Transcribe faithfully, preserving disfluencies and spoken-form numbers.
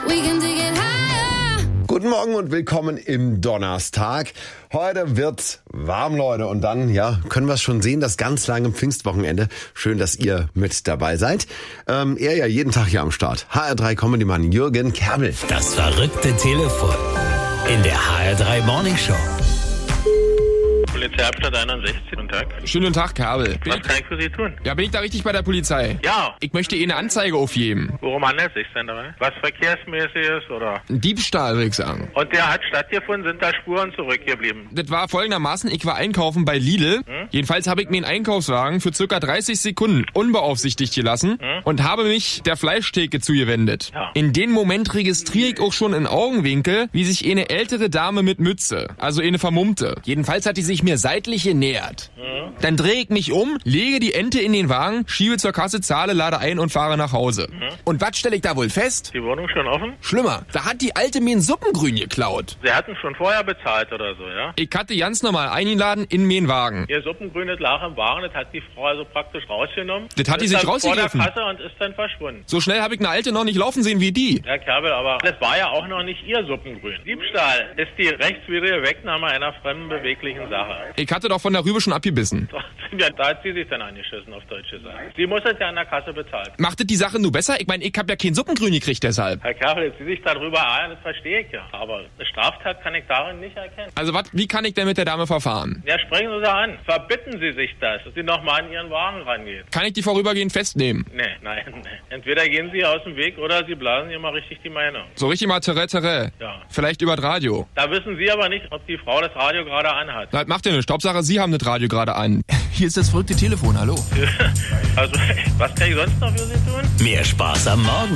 We can take it higher. Guten Morgen und willkommen im Donnerstag. Heute wird's warm, Leute. Und dann, ja, können wir es schon sehen, das ganz lange Pfingstwochenende. Schön, dass ihr mit dabei seid. Ähm, er ja jeden Tag hier am Start. H R drei Comedy-Mann Jürgen Kerbel. Das verrückte Telefon in der H R drei Morning Show. Polizeihauptstadt einundsechzig, guten Tag. Schönen guten Tag, Kerbel. Bin Was ich, kann ich für Sie tun? ja, bin ich da richtig bei der Polizei? Ja. Ich möchte Ihnen eine Anzeige aufgeben. Worum handelt es sich denn dabei? Was verkehrsmäßig ist, oder? Ein Diebstahl, würde ich sagen. Und der hat stattgefunden, sind da Spuren zurückgeblieben? Das war folgendermaßen, ich war einkaufen bei Lidl. Hm? Jedenfalls habe ich mir einen Einkaufswagen für circa dreißig Sekunden unbeaufsichtigt gelassen Hm? und habe mich der Fleischtheke zugewendet. Ja. In dem Moment registriere ich auch schon in Augenwinkel, wie sich eine ältere Dame mit Mütze, also eine Vermummte. Jedenfalls hat die sich mir seitlich genähert. Hm? Dann drehe ich mich um, lege die Ente in den Wagen, schiebe zur Kasse, zahle, lade ein und fahre nach Hause. Hm? Und was stelle ich da wohl fest? Die Wohnung schon offen? Schlimmer, da hat die Alte mir ein Suppengrün geklaut. Sie hatten schon vorher bezahlt oder so, ja? Ich hatte ganz normal eingeladen in meinen Wagen. Ihr Suppengrün, das lag im Wagen, das hat die Frau also praktisch rausgenommen. Das hat die ist sich dann rausgegriffen. vor der Kasse und ist dann verschwunden. So schnell habe ich eine Alte noch nicht laufen sehen wie die. Herr Kerbel, aber das war ja auch noch nicht Ihr Suppengrün. Diebstahl ist die rechtswidrige Wegnahme einer fremden beweglichen Sache. Ich hatte doch von der Rübe schon abgebissen. Ja, da hat sie sich dann angeschissen, auf Deutsch gesagt. Sie muss es ja an der Kasse bezahlen. Macht das die Sache nur besser? Ich meine, ich habe ja kein Suppengrün gekriegt deshalb. Herr Kerbel, jetzt Sie sich darüber ärgern, das verstehe ich ja. Aber eine Straftat kann ich darin nicht erkennen. Also wat, wie kann ich denn mit der Dame verfahren? Ja, sprechen Sie sie an. Verbitten Sie sich das, dass sie nochmal an Ihren Wagen rangeht. Kann ich die vorübergehend festnehmen? Nee, nein, nee. Entweder gehen Sie aus dem Weg oder Sie blasen ihr mal richtig die Meinung. So richtig mal terre terre. Ja. Vielleicht über das Radio. Da wissen Sie aber nicht, ob die Frau das Radio gerade anhat. Das macht ja nichts. Hauptsache, Sie haben das Radio gerade an. Hier ist das verrückte Telefon, hallo. Also, was kann ich sonst noch für Sie tun? Mehr Spaß am Morgen.